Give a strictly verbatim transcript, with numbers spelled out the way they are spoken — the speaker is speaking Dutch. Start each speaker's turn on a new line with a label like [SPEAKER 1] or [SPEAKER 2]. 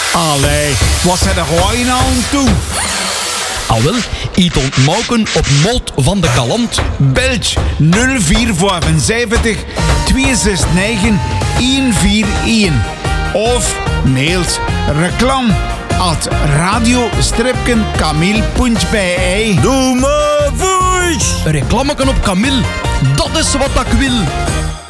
[SPEAKER 1] Allee, wat zit er gewoon nou aan toe?
[SPEAKER 2] Al wel, iets ontmoken op Mot van de Kalant.
[SPEAKER 1] Belg nul vier zevenenvijftig twee zes negen een vier een. Of mailt reclam at radio-kamil.be.
[SPEAKER 3] Doe maar voice!
[SPEAKER 2] Reclameken op Camille, dat is wat ik wil.